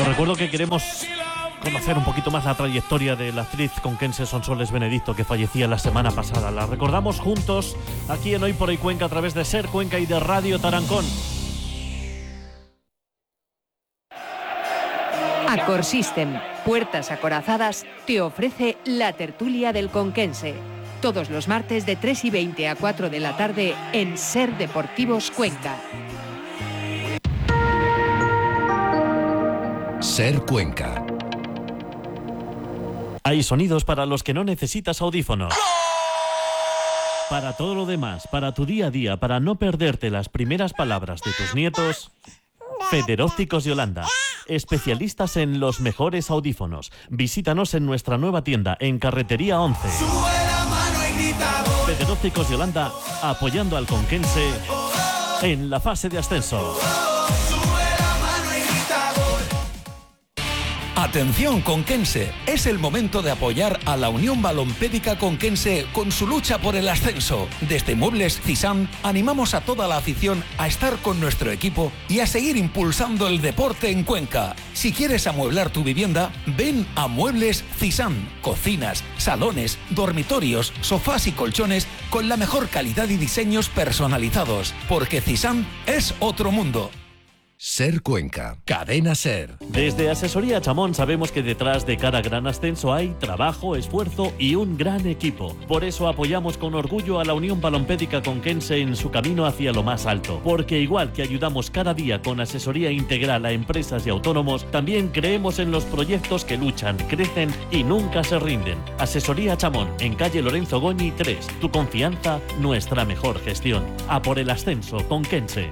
Os recuerdo que queremos conocer un poquito más la trayectoria de la actriz conquense Sonsoles Benedicto, que fallecía la semana pasada. La recordamos juntos aquí en Hoy por Hoy Cuenca a través de Ser Cuenca y de Radio Tarancón. Accor System, puertas acorazadas, te ofrece la tertulia del conquense. Todos los martes de 3:20 a 4 de la tarde en Ser Deportivos Cuenca. Ser Cuenca. Hay sonidos para los que no necesitas audífonos. Para todo lo demás, para tu día a día, para no perderte las primeras palabras de tus nietos, Federópticos Yolanda. Especialistas en los mejores audífonos. Visítanos en nuestra nueva tienda en Carretería 11. Federópticos Yolanda, apoyando al conquense en la fase de ascenso. Atención conquense, es el momento de apoyar a la Unión Balompédica Conquense con su lucha por el ascenso. Desde Muebles Cisán animamos a toda la afición a estar con nuestro equipo y a seguir impulsando el deporte en Cuenca. Si quieres amueblar tu vivienda, ven a Muebles Cisán. Cocinas, salones, dormitorios, sofás y colchones con la mejor calidad y diseños personalizados, porque Cisán es otro mundo. Ser Cuenca, Cadena Ser. Desde Asesoría Chamón sabemos que detrás de cada gran ascenso hay trabajo, esfuerzo y un gran equipo. Por eso apoyamos con orgullo a la Unión Balompédica Conquense en su camino hacia lo más alto. Porque igual que ayudamos cada día con asesoría integral a empresas y autónomos, también creemos en los proyectos que luchan, crecen y nunca se rinden. Asesoría Chamón, en calle Lorenzo Goñi 3. Tu confianza, nuestra mejor gestión. A por el ascenso, Conquense.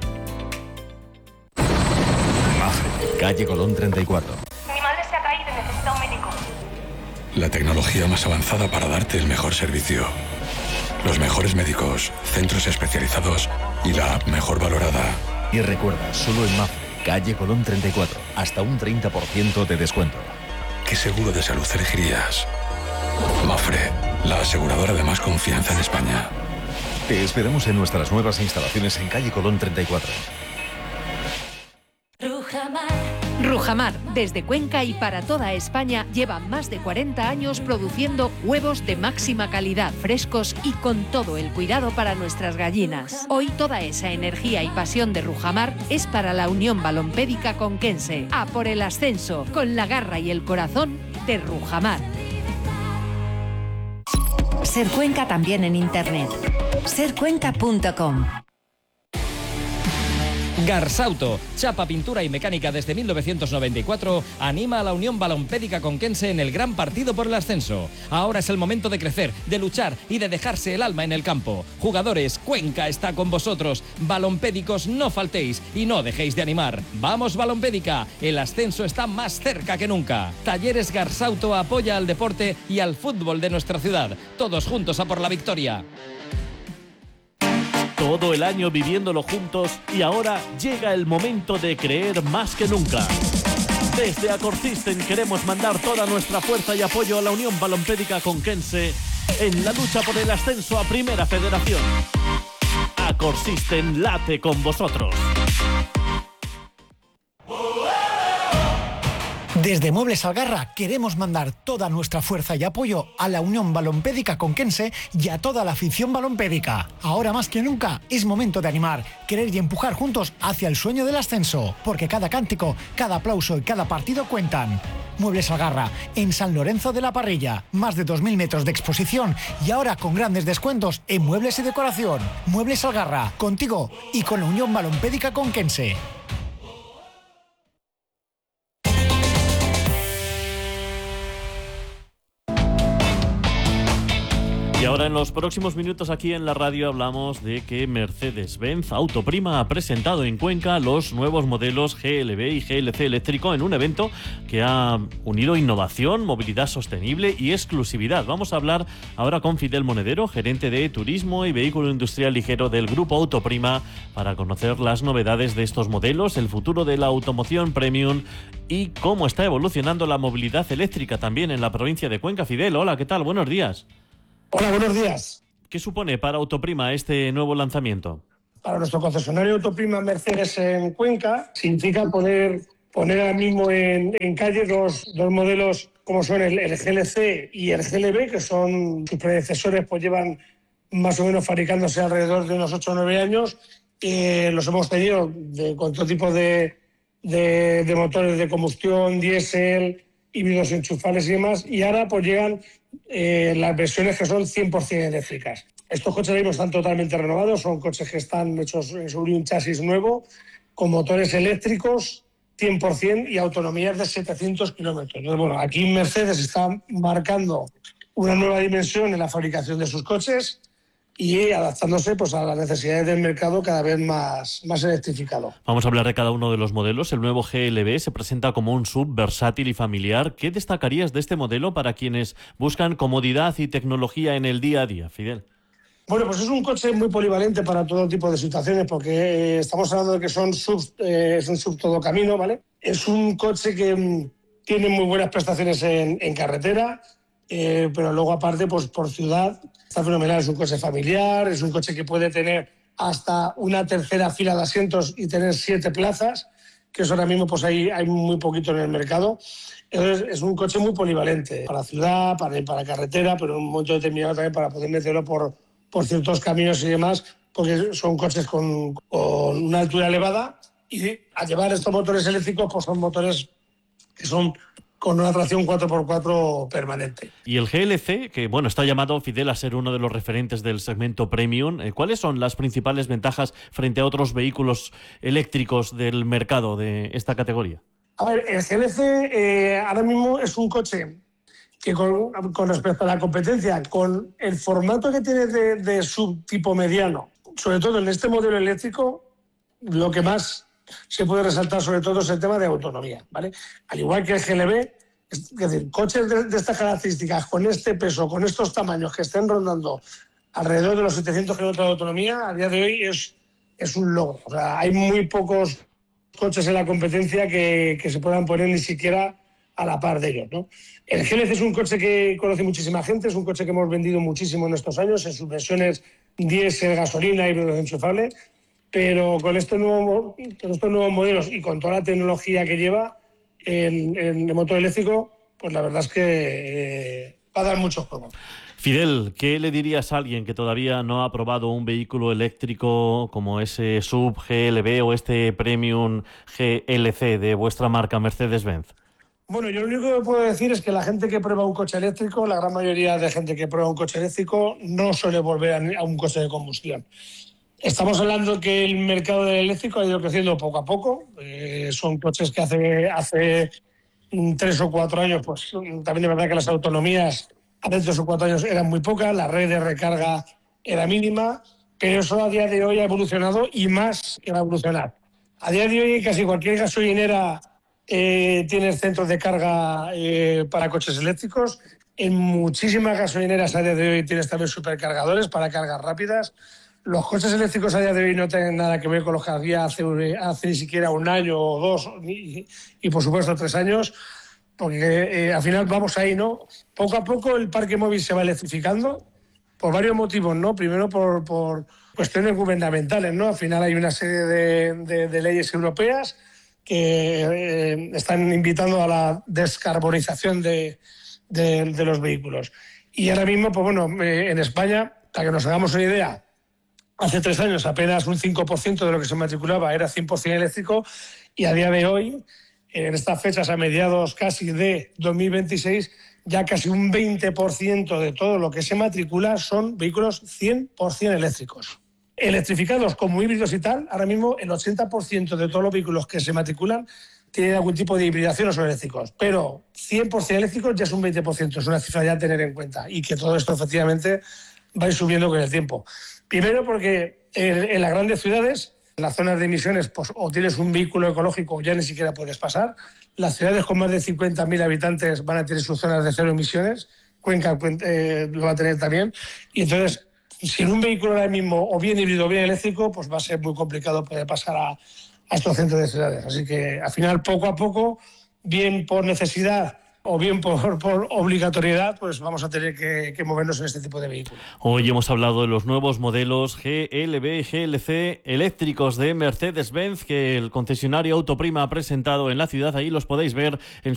Calle Colón 34. Mi madre se ha caído y necesita un médico. La tecnología más avanzada para darte el mejor servicio. Los mejores médicos, centros especializados y la app mejor valorada. Y recuerda, solo en Mafre, calle Colón 34, hasta un 30% de descuento. ¿Qué seguro de salud elegirías? Mafre, la aseguradora de más confianza en España. Te esperamos en nuestras nuevas instalaciones en calle Colón 34. Rujamar, desde Cuenca y para toda España, lleva más de 40 años produciendo huevos de máxima calidad, frescos y con todo el cuidado para nuestras gallinas. Hoy toda esa energía y pasión de Rujamar es para la Unión Balompédica Conquense. A por el ascenso, con la garra y el corazón de Rujamar. Ser Cuenca también en internet. sercuenca.com. Garsauto, chapa, pintura y mecánica desde 1994, anima a la Unión Balompédica Conquense en el gran partido por el ascenso. Ahora es el momento de crecer, de luchar y de dejarse el alma en el campo. Jugadores, Cuenca está con vosotros. Balompédicos, no faltéis y no dejéis de animar. ¡Vamos Balompédica! El ascenso está más cerca que nunca. Talleres Garsauto apoya al deporte y al fútbol de nuestra ciudad. Todos juntos a por la victoria. Todo el año viviéndolo juntos y ahora llega el momento de creer más que nunca. Desde Accor System queremos mandar toda nuestra fuerza y apoyo a la Unión Balompédica Conquense en la lucha por el ascenso a Primera Federación. Accor System late con vosotros. Desde Muebles Algarra queremos mandar toda nuestra fuerza y apoyo a la Unión Balompédica Conquense y a toda la afición balompédica. Ahora más que nunca es momento de animar, querer y empujar juntos hacia el sueño del ascenso, porque cada cántico, cada aplauso y cada partido cuentan. Muebles Algarra, en San Lorenzo de la Parrilla, más de 2.000 metros de exposición y ahora con grandes descuentos en muebles y decoración. Muebles Algarra, contigo y con la Unión Balompédica Conquense. Y ahora en los próximos minutos aquí en la radio hablamos de que Mercedes-Benz Autoprima ha presentado en Cuenca los nuevos modelos GLB y GLC eléctrico en un evento que ha unido innovación, movilidad sostenible y exclusividad. Vamos a hablar ahora con Fidel Monedero, gerente de Turismo y Vehículo Industrial Ligero del Grupo Autoprima, para conocer las novedades de estos modelos, el futuro de la automoción premium y cómo está evolucionando la movilidad eléctrica también en la provincia de Cuenca. Fidel, hola, ¿qué tal? Buenos días. Hola, buenos días. ¿Qué supone para Autoprima este nuevo lanzamiento? Para nuestro concesionario Autoprima Mercedes en Cuenca significa poner poner ahora mismo en calle dos modelos como son el GLC y el GLB, que son sus predecesores, pues llevan más o menos fabricándose alrededor de unos 8 o 9 años. Los hemos tenido con todo tipo de motores de combustión, diésel, híbridos enchufables y demás, y ahora pues llegan las versiones que son 100% eléctricas. Estos coches mismo están totalmente renovados, son coches que están hechos sobre un chasis nuevo, con motores eléctricos 100% y autonomías de 700 kilómetros. Entonces, bueno, aquí Mercedes está marcando una nueva dimensión en la fabricación de sus coches y adaptándose pues, a las necesidades del mercado cada vez más electrificado. Vamos a hablar de cada uno de los modelos. El nuevo GLB se presenta como un SUV versátil y familiar. ¿Qué destacarías de este modelo para quienes buscan comodidad y tecnología en el día a día, Fidel? Bueno, pues es un coche muy polivalente para todo tipo de situaciones, porque estamos hablando de que son es un sub todo camino, ¿vale? Es un coche que tiene muy buenas prestaciones en carretera, pero luego aparte, pues por ciudad, está fenomenal. Es un coche familiar, es un coche que puede tener hasta una tercera fila de asientos y tener 7 plazas, que eso ahora mismo pues hay muy poquito en el mercado. Entonces, es un coche muy polivalente para ciudad, para carretera, pero en un momento determinado también para poder meterlo por ciertos caminos y demás, porque son coches con una altura elevada, y al llevar estos motores eléctricos, pues son motores que son con una tracción 4x4 permanente. Y el GLC, que bueno, está llamado, Fidel, a ser uno de los referentes del segmento premium, ¿cuáles son las principales ventajas frente a otros vehículos eléctricos del mercado de esta categoría? A ver, el GLC ahora mismo es un coche que con respecto a la competencia, con el formato que tiene de subtipo mediano, sobre todo en este modelo eléctrico, lo que más se puede resaltar sobre todo es el tema de autonomía, ¿vale? Al igual que el GLB, es decir, coches de estas características, con este peso, con estos tamaños que estén rondando alrededor de los 700 kilómetros de autonomía, a día de hoy es un logro. O sea, hay muy pocos coches en la competencia que se puedan poner ni siquiera a la par de ellos, ¿no? El GLC es un coche que conoce muchísima gente, es un coche que hemos vendido muchísimo en estos años, en sus versiones diésel, gasolina, híbrido enchufable, pero con estos nuevos modelos y con toda la tecnología que lleva en el motor eléctrico, pues la verdad es que va a dar mucho juego. Fidel, ¿qué le dirías a alguien que todavía no ha probado un vehículo eléctrico como ese SUV GLB o este Premium GLC de vuestra marca Mercedes-Benz? Bueno, yo lo único que puedo decir es que la gente que prueba un coche eléctrico, la gran mayoría de gente que prueba un coche eléctrico no suele volver a un coche de combustión. Estamos hablando que el mercado del eléctrico ha ido creciendo poco a poco. Son coches que hace 3 o 4 años, pues también es verdad que las autonomías hace 3 o 4 años eran muy pocas, la red de recarga era mínima, pero eso a día de hoy ha evolucionado y más que va a evolucionar. A día de hoy casi cualquier gasolinera tiene centros de carga para coches eléctricos. En muchísimas gasolineras a día de hoy tienes también supercargadores para cargas rápidas. Los coches eléctricos a día de hoy no tienen nada que ver con los que había hace ni siquiera 1 año o 2 y por supuesto 3 años, porque al final vamos ahí, ¿no? Poco a poco el parque móvil se va electrificando por varios motivos, ¿no? Primero por cuestiones gubernamentales, ¿no? Al final hay una serie de leyes europeas que están invitando a la descarbonización de los vehículos. Y ahora mismo, pues bueno, en España, para que nos hagamos una idea, hace 3 años apenas un 5% de lo que se matriculaba era 100% eléctrico y a día de hoy, en estas fechas a mediados casi de 2026, ya casi un 20% de todo lo que se matricula son vehículos 100% eléctricos. Electrificados como híbridos y tal, ahora mismo el 80% de todos los vehículos que se matriculan tienen algún tipo de hibridación o son eléctricos, pero 100% eléctricos ya es un 20%, es una cifra ya a tener en cuenta y que todo esto efectivamente va a ir subiendo con el tiempo. Primero porque en las grandes ciudades, en las zonas de emisiones, pues o tienes un vehículo ecológico o ya ni siquiera puedes pasar. Las ciudades con más de 50.000 habitantes van a tener sus zonas de 0 emisiones, Cuenca lo va a tener también, y entonces sin un vehículo ahora mismo o bien híbrido o bien eléctrico, pues va a ser muy complicado poder pasar a estos centros de ciudades. Así que al final, poco a poco, bien por necesidad o bien por obligatoriedad, pues vamos a tener que movernos en este tipo de vehículos. Hoy hemos hablado de los nuevos modelos GLB y GLC eléctricos de Mercedes-Benz que el concesionario Autoprima ha presentado en la ciudad. Ahí los podéis ver en